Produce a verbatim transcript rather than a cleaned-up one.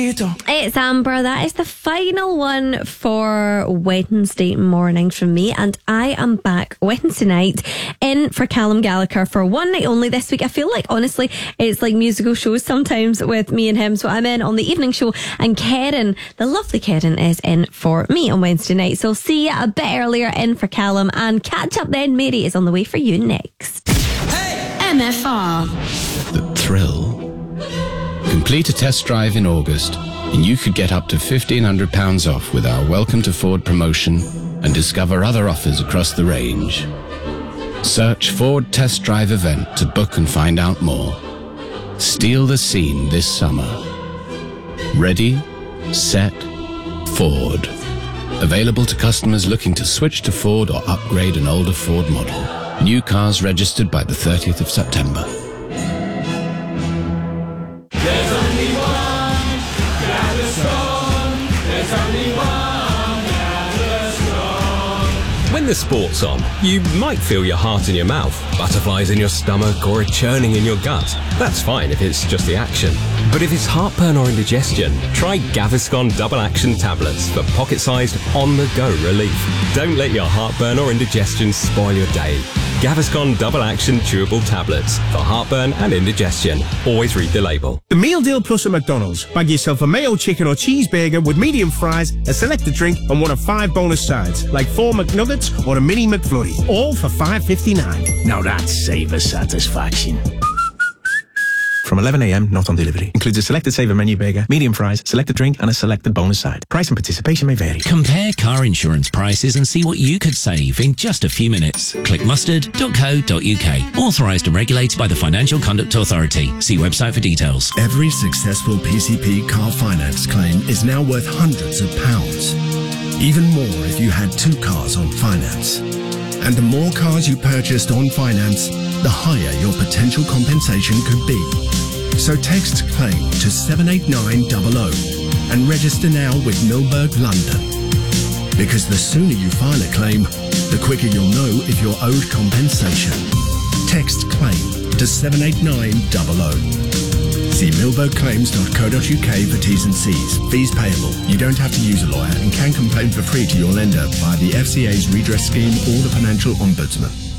It's Amber. That is the final one for Wednesday morning from me, and I am back Wednesday night in for Callum Gallagher for one night only this week. I feel like, honestly, it's like musical shows sometimes with me and him. So I'm in on the evening show, and Karen, the lovely Karen, is in for me on Wednesday night. So see you a bit earlier in for Callum, and catch up then. Mary is on the way for you next. Hey! M F R. The thrill. Complete a test drive in August, and you could get up to fifteen hundred pounds off with our Welcome to Ford promotion and discover other offers across the range. Search Ford Test Drive event to book and find out more. Steal the scene this summer. Ready, set, Ford. Available to customers looking to switch to Ford or upgrade an older Ford model. New cars registered by the thirtieth of September. There's only one Gaviscon. There's only one Gaviscon. When the sport's on, you might feel your heart in your mouth, butterflies in your stomach, or a churning in your gut. That's fine if it's just the action. But if it's heartburn or indigestion, try Gaviscon Double Action Tablets for pocket-sized, on-the-go relief. Don't let your heartburn or indigestion spoil your day. Gaviscon Double Action Chewable Tablets for heartburn and indigestion. Always read the label. The Meal Deal Plus at McDonald's. Bag yourself a mayo chicken or cheeseburger with medium fries, a selected drink, and one of five bonus sides, like four McNuggets or a mini McFlurry. All for five fifty-nine. Now that's savor satisfaction. From eleven a.m, not on delivery. Includes a selected saver menu burger, medium fries, selected drink, and a selected bonus side. Price and participation may vary. Compare car insurance prices and see what you could save in just a few minutes. Click mustard dot co dot uk. Authorised and regulated by the Financial Conduct Authority. See website for details. Every successful P C P car finance claim is now worth hundreds of pounds. Even more if you had two cars on finance. And the more cars you purchased on finance, the higher your potential compensation could be. So text CLAIM to seven eight nine zero zero and register now with Milberg London. Because the sooner you file a claim, the quicker you'll know if you're owed compensation. Text CLAIM to seven eight nine zero zero. See milberg claims dot co dot uk for T's and C's. Fees payable. You don't have to use a lawyer and can complain for free to your lender via the F C A's redress scheme or the Financial Ombudsman.